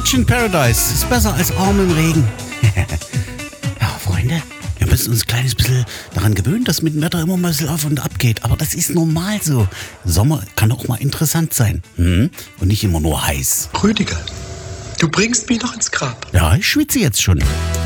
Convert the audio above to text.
Beach in Paradise ist besser als Arm im Regen. Ja, Freunde, wir müssen uns ein kleines bisschen daran gewöhnen, dass mit dem Wetter immer mal ein bisschen auf und ab geht. Aber das ist normal so. Sommer kann auch mal interessant sein. Und nicht immer nur heiß. Rüdiger, du bringst mich noch ins Grab. Ja, ich schwitze jetzt schon.